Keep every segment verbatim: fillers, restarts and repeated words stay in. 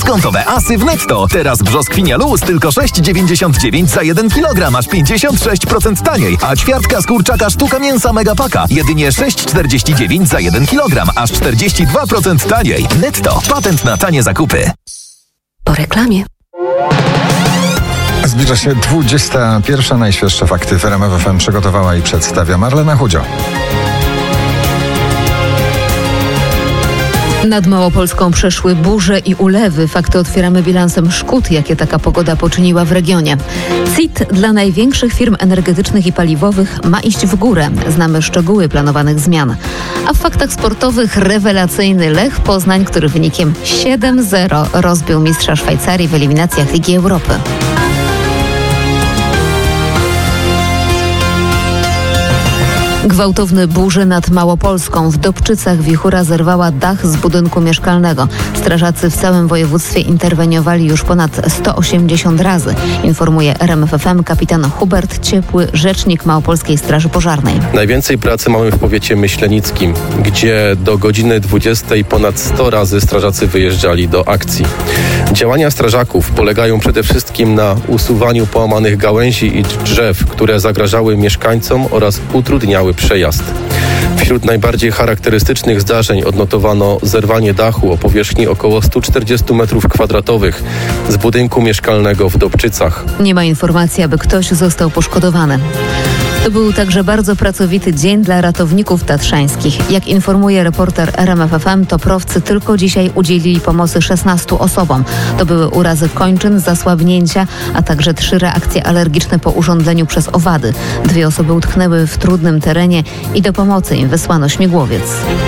Dyskontowe asy w Netto. Teraz brzoskwinia luz tylko sześć dziewięćdziesiąt dziewięć za jeden kilogram, aż pięćdziesiąt sześć procent taniej. A ćwiartka z kurczaka sztuka mięsa Megapaka jedynie sześć czterdzieści dziewięć za jeden kilogram, aż czterdzieści dwa procent taniej. Netto. Patent na tanie zakupy. Po reklamie. Zbliża się dwudziesta pierwsza. Najświeższe fakty w R M F F M przygotowała i przedstawia Marlena Chudzio. Nad Małopolską przeszły burze i ulewy. Fakty otwieramy bilansem szkód, jakie taka pogoda poczyniła w regionie. C I T dla największych firm energetycznych i paliwowych ma iść w górę. Znamy szczegóły planowanych zmian. A w faktach sportowych rewelacyjny Lech Poznań, który wynikiem siedem zero rozbił mistrza Szwajcarii w eliminacjach Ligi Europy. Gwałtowne burze nad Małopolską. W Dobczycach wichura zerwała dach z budynku mieszkalnego. Strażacy w całym województwie interweniowali już ponad sto osiemdziesiąt razy. Informuje R M F F M kapitan Hubert Ciepły, rzecznik Małopolskiej Straży Pożarnej. Najwięcej pracy mamy w powiecie myślenickim, gdzie do godziny dwudziestej ponad sto razy strażacy wyjeżdżali do akcji. Działania strażaków polegają przede wszystkim na usuwaniu połamanych gałęzi i drzew, które zagrażały mieszkańcom oraz utrudniały przejazd. Wśród najbardziej charakterystycznych zdarzeń odnotowano zerwanie dachu o powierzchni około sto czterdzieści metrów kwadratowych z budynku mieszkalnego w Dobczycach. Nie ma informacji, aby ktoś został poszkodowany. To był także bardzo pracowity dzień dla ratowników tatrzańskich. Jak informuje reporter R M F F M, toprowcy tylko dzisiaj udzielili pomocy szesnastu osobom. To były urazy kończyn, zasłabnięcia, a także trzy reakcje alergiczne po urządzeniu przez owady. Dwie osoby utknęły w trudnym terenie i do pomocy im wysłano śmigłowiec.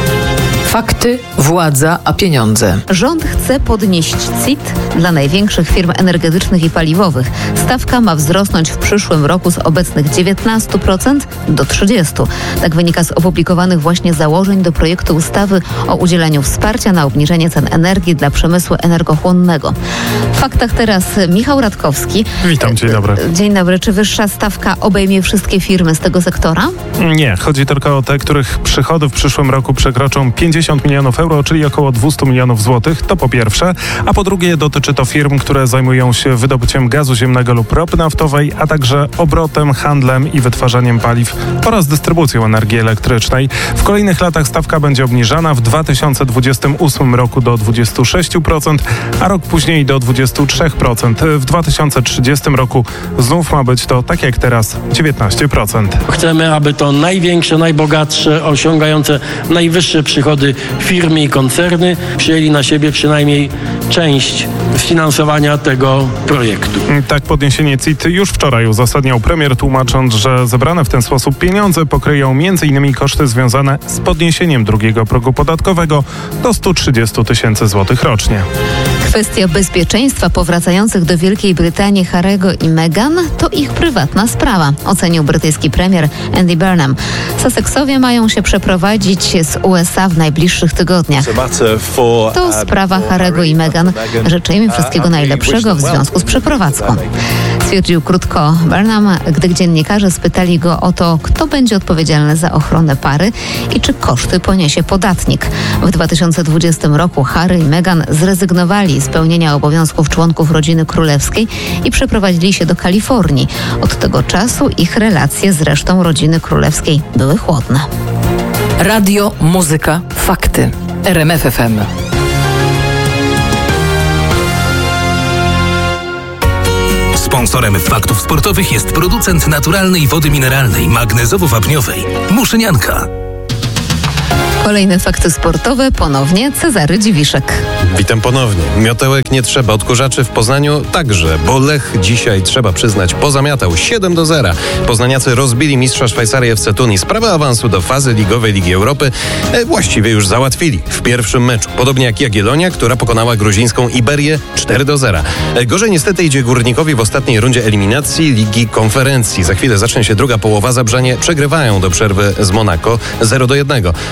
Fakty, władza, a pieniądze. Rząd chce podnieść C I T dla największych firm energetycznych i paliwowych. Stawka ma wzrosnąć w przyszłym roku z obecnych dziewiętnaście procent do trzydzieści procent. Tak wynika z opublikowanych właśnie założeń do projektu ustawy o udzielaniu wsparcia na obniżenie cen energii dla przemysłu energochłonnego. W faktach teraz Michał Radkowski. Witam, dzień dobry. Dzień dobry. Czy wyższa stawka obejmie wszystkie firmy z tego sektora? Nie, chodzi tylko o te, których przychody w przyszłym roku przekroczą pięćdziesiąt milionów euro, czyli około dwieście milionów złotych, to po pierwsze, a po drugie dotyczy to firm, które zajmują się wydobyciem gazu ziemnego lub ropy naftowej, a także obrotem, handlem i wytwarzaniem paliw oraz dystrybucją energii elektrycznej. W kolejnych latach stawka będzie obniżana, w dwa tysiące dwudziestym ósmym roku do dwudziestu sześciu procent, a rok później do dwudziestu trzech procent. W dwa tysiące trzydziestym roku znów ma być to, tak jak teraz, dziewiętnaście procent. Chcemy, aby to największe, najbogatsze, osiągające najwyższe przychody firmy i koncerny przyjęli na siebie przynajmniej część finansowania tego projektu. Tak podniesienie C I T już wczoraj uzasadniał premier, tłumacząc, że zebrane w ten sposób pieniądze pokryją między innymi koszty związane z podniesieniem drugiego progu podatkowego do stu trzydziestu tysięcy złotych rocznie. Kwestia bezpieczeństwa powracających do Wielkiej Brytanii Harry'ego i Meghan to ich prywatna sprawa, ocenił brytyjski premier Andy Burnham. Sussexowie mają się przeprowadzić z U S A w najbliższych tygodniach. To sprawa Harry'ego i Meghan. Życzę im wszystkiego najlepszego w związku z przeprowadzką. Stwierdził krótko Burnham, gdy dziennikarze spytali go o to, kto będzie odpowiedzialny za ochronę pary i czy koszty poniesie podatnik. W dwa tysiące dwudziestym roku Harry i Meghan zrezygnowali z pełnienia obowiązków członków rodziny królewskiej i przeprowadzili się do Kalifornii. Od tego czasu ich relacje z resztą rodziny królewskiej były chłodne. Radio, muzyka, fakty. R M F F M. Sponsorem faktów sportowych jest producent naturalnej wody mineralnej, magnezowo-wapniowej Muszynianka. Kolejne fakty sportowe, ponownie Cezary Dziwiszek. Witam ponownie. Miotełek nie trzeba, odkurzaczy w Poznaniu także, bo Lech dzisiaj, trzeba przyznać, pozamiatał siedem do zera. Poznaniacy rozbili mistrza Szwajcarii F C Thun i sprawę awansu do fazy ligowej Ligi Europy e, właściwie już załatwili w pierwszym meczu. Podobnie jak Jagiellonia, która pokonała gruzińską Iberię cztery do zera. E, gorzej niestety idzie Górnikowi w ostatniej rundzie eliminacji Ligi Konferencji. Za chwilę zacznie się druga połowa. Zabrzanie przegrywają do przerwy z Monako zero do jednego. Po golu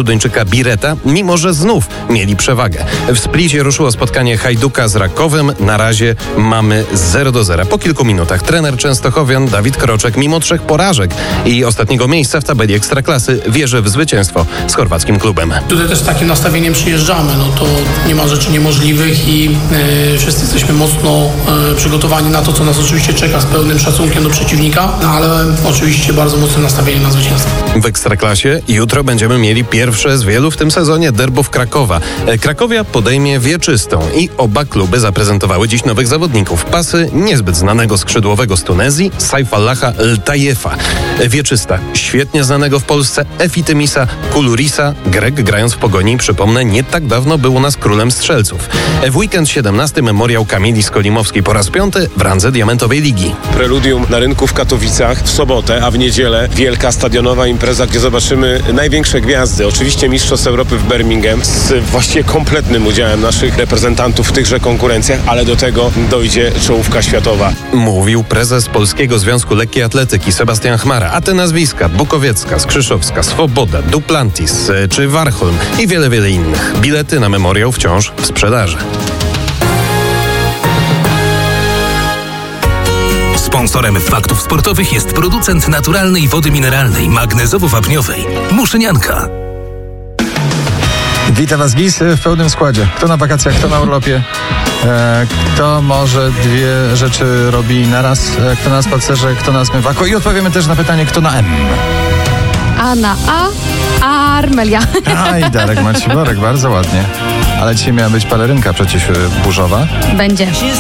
Duńczyka Bireta, mimo że znów mieli przewagę. W Splicie ruszyło spotkanie Hajduka z Rakowem. Na razie mamy zero do zera. Po kilku minutach trener Częstochowian Dawid Kroczek, mimo trzech porażek i ostatniego miejsca w tabeli Ekstraklasy, wierzy w zwycięstwo z chorwackim klubem. Tutaj też z takim nastawieniem przyjeżdżamy. No to nie ma rzeczy niemożliwych i e, wszyscy jesteśmy mocno e, przygotowani na to, co nas oczywiście czeka, z pełnym szacunkiem do przeciwnika, no, ale oczywiście bardzo mocne nastawienie na zwycięstwo. W Ekstraklasie jutro będziemy mieli pierwsze z wielu w tym sezonie derbów Krakowa. Krakowia podejmie Wieczystą i oba kluby zaprezentowały dziś nowych zawodników. Pasy niezbyt znanego skrzydłowego z Tunezji, Saifallaha Ltajefa. Wieczysta, świetnie znanego w Polsce Efitymisa Kulurisa. Grek, grając w Pogoni, przypomnę, nie tak dawno był u nas królem strzelców. W weekend siedemnasty memoriał Kamili Skolimowskiej po raz piąty w randze Diamentowej Ligi. Preludium na rynku w Katowicach w sobotę, a w niedzielę wielka stadionowa impreza, gdzie zobaczymy największe gwiazdy. Oczywiście Mistrzostw Europy w Birmingham z właściwie kompletnym udziałem naszych reprezentantów w tychże konkurencjach, ale do tego dojdzie czołówka światowa. Mówił prezes Polskiego Związku Lekkiej Atletyki Sebastian Chmara, a te nazwiska Bukowiecka, Skrzyszowska, Swoboda, Duplantis czy Warholm i wiele, wiele innych. Bilety na memoriał wciąż w sprzedaży. Sponsorem Faktów Sportowych jest producent naturalnej wody mineralnej magnezowo-wapniowej Muszynianka. Witam Was, Gis, w pełnym składzie. Kto na wakacjach, kto na urlopie, e, kto może dwie rzeczy robi naraz, e, kto na spacerze, kto na zmywaku. I odpowiemy też na pytanie, kto na M. A na A, Armelia. Aj, Darek Maciborek, bardzo ładnie. Ale dzisiaj miała być pelerynka przecież burzowa. Będzie.